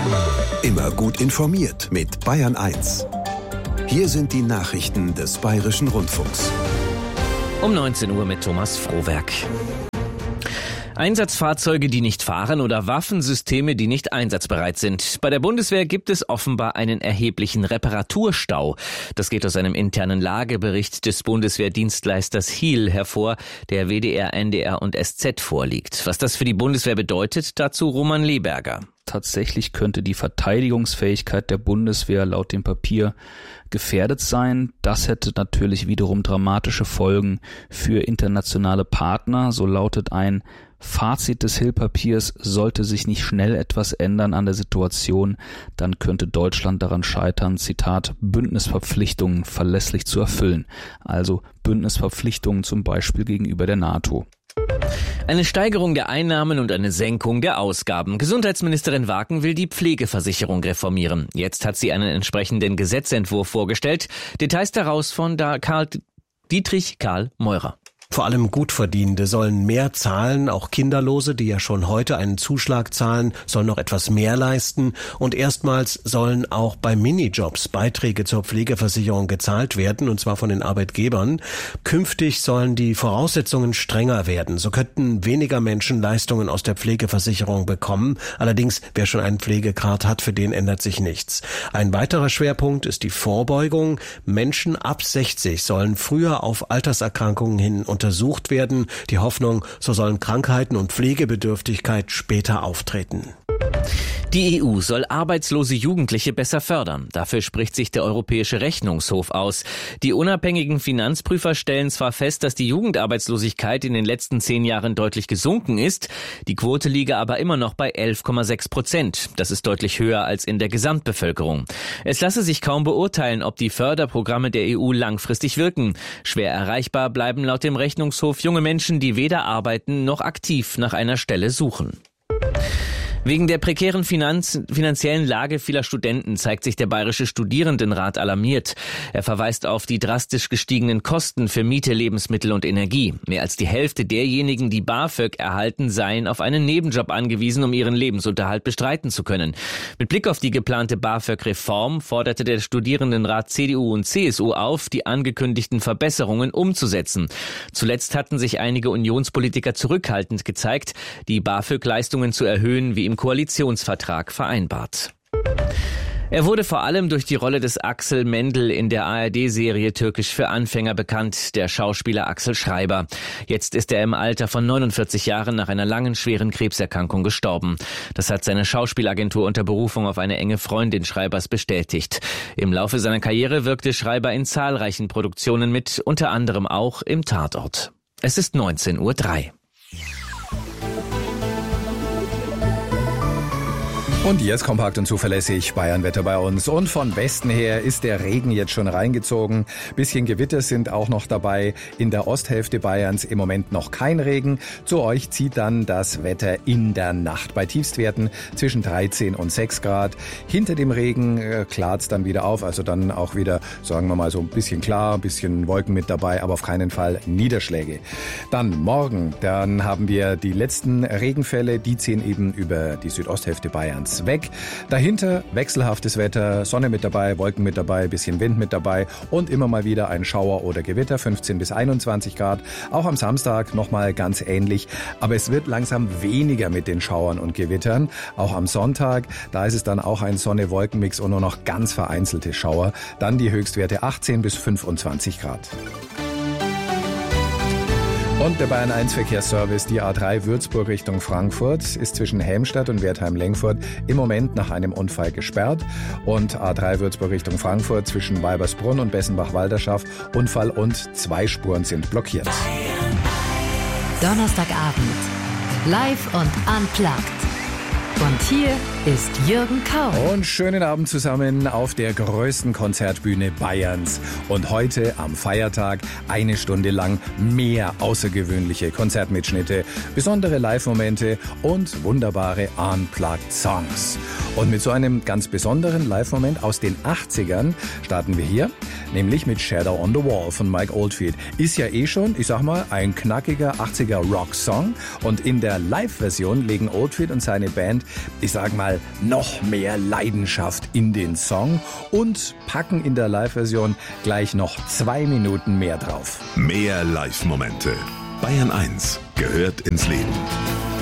Immer gut informiert mit Bayern 1. Hier sind die Nachrichten des Bayerischen Rundfunks. Um 19 Uhr mit Thomas Frohwerk. Einsatzfahrzeuge, die nicht fahren oder Waffensysteme, die nicht einsatzbereit sind. Bei der Bundeswehr gibt es offenbar einen erheblichen Reparaturstau. Das geht aus einem internen Lagebericht des Bundeswehrdienstleisters HIL hervor, der WDR, NDR und SZ vorliegt. Was das für die Bundeswehr bedeutet, dazu Roman Leberger. Tatsächlich könnte die Verteidigungsfähigkeit der Bundeswehr laut dem Papier gefährdet sein. Das hätte natürlich wiederum dramatische Folgen für internationale Partner. So lautet ein Fazit des Hill-Papiers: Sollte sich nicht schnell etwas ändern an der Situation, dann könnte Deutschland daran scheitern, Zitat, Bündnisverpflichtungen verlässlich zu erfüllen. Also Bündnisverpflichtungen zum Beispiel gegenüber der NATO. Eine Steigerung der Einnahmen und eine Senkung der Ausgaben. Gesundheitsministerin Waken will die Pflegeversicherung reformieren. Jetzt hat sie einen entsprechenden Gesetzentwurf vorgestellt. Details daraus von Dietrich Karl Meurer. Vor allem Gutverdienende sollen mehr zahlen, auch Kinderlose, die ja schon heute einen Zuschlag zahlen, sollen noch etwas mehr leisten. Und erstmals sollen auch bei Minijobs Beiträge zur Pflegeversicherung gezahlt werden, und zwar von den Arbeitgebern. Künftig sollen die Voraussetzungen strenger werden. So könnten weniger Menschen Leistungen aus der Pflegeversicherung bekommen. Allerdings, wer schon einen Pflegegrad hat, für den ändert sich nichts. Ein weiterer Schwerpunkt ist die Vorbeugung. Menschen ab 60 sollen früher auf Alterserkrankungen hin untersucht werden. Die Hoffnung, so sollen Krankheiten und Pflegebedürftigkeit später auftreten. Die EU soll arbeitslose Jugendliche besser fördern. Dafür spricht sich der Europäische Rechnungshof aus. Die unabhängigen Finanzprüfer stellen zwar fest, dass die Jugendarbeitslosigkeit in den letzten 10 Jahren deutlich gesunken ist. Die Quote liege aber immer noch bei 11,6%. Das ist deutlich höher als in der Gesamtbevölkerung. Es lasse sich kaum beurteilen, ob die Förderprogramme der EU langfristig wirken. Schwer erreichbar bleiben laut dem Rechnungshof junge Menschen, die weder arbeiten noch aktiv nach einer Stelle suchen. Wegen der prekären finanziellen Lage vieler Studenten zeigt sich der Bayerische Studierendenrat alarmiert. Er verweist auf die drastisch gestiegenen Kosten für Miete, Lebensmittel und Energie. Mehr als die Hälfte derjenigen, die BAföG erhalten, seien auf einen Nebenjob angewiesen, um ihren Lebensunterhalt bestreiten zu können. Mit Blick auf die geplante BAföG-Reform forderte der Studierendenrat CDU und CSU auf, die angekündigten Verbesserungen umzusetzen. Zuletzt hatten sich einige Unionspolitiker zurückhaltend gezeigt, die BAföG-Leistungen zu erhöhen, wie im Koalitionsvertrag vereinbart. Er wurde vor allem durch die Rolle des Axel Mendel in der ARD-Serie Türkisch für Anfänger bekannt, der Schauspieler Axel Schreiber. Jetzt ist er im Alter von 49 Jahren nach einer langen, schweren Krebserkrankung gestorben. Das hat seine Schauspielagentur unter Berufung auf eine enge Freundin Schreibers bestätigt. Im Laufe seiner Karriere wirkte Schreiber in zahlreichen Produktionen mit, unter anderem auch im Tatort. Es ist 19:03 Uhr. Und jetzt kompakt und zuverlässig Bayernwetter bei uns. Und von Westen her ist der Regen jetzt schon reingezogen. Bisschen Gewitter sind auch noch dabei. In der Osthälfte Bayerns im Moment noch kein Regen. Zu euch zieht dann das Wetter in der Nacht bei Tiefstwerten zwischen 13 und 6 Grad. Hinter dem Regen klart's dann wieder auf. Also dann auch wieder, sagen wir mal, so ein bisschen klar, ein bisschen Wolken mit dabei, aber auf keinen Fall Niederschläge. Dann morgen, dann haben wir die letzten Regenfälle. Die ziehen eben über die Südosthälfte Bayerns weg. Dahinter wechselhaftes Wetter, Sonne mit dabei, Wolken mit dabei, bisschen Wind mit dabei und immer mal wieder ein Schauer oder Gewitter, 15 bis 21 Grad. Auch am Samstag nochmal ganz ähnlich, aber es wird langsam weniger mit den Schauern und Gewittern. Auch am Sonntag, da ist es dann auch ein Sonne-Wolken-Mix und nur noch ganz vereinzelte Schauer. Dann die Höchstwerte 18 bis 25 Grad. Und der Bayern 1 Verkehrsservice, die A3 Würzburg Richtung Frankfurt, ist zwischen Helmstadt und Wertheim-Lengfurt im Moment nach einem Unfall gesperrt. Und A3 Würzburg Richtung Frankfurt zwischen Weibersbrunn und Bessenbach-Walderschaff, Unfall und 2 Spuren sind blockiert. Donnerstagabend, live und unplugged. Und hier ist Jürgen Kaul. Und schönen Abend zusammen auf der größten Konzertbühne Bayerns. Und heute am Feiertag 1 Stunde lang mehr außergewöhnliche Konzertmitschnitte, besondere Live-Momente und wunderbare Unplugged Songs. Und mit so einem ganz besonderen Live-Moment aus den 80ern starten wir hier, nämlich mit Shadow on the Wall von Mike Oldfield. Ist ja schon, ich sag mal, ein knackiger 80er Rock-Song und in der Live-Version legen Oldfield und seine Band, ich sag mal, noch mehr Leidenschaft in den Song und packen in der Live-Version gleich noch 2 Minuten mehr drauf. Mehr Live-Momente. Bayern 1 gehört ins Leben.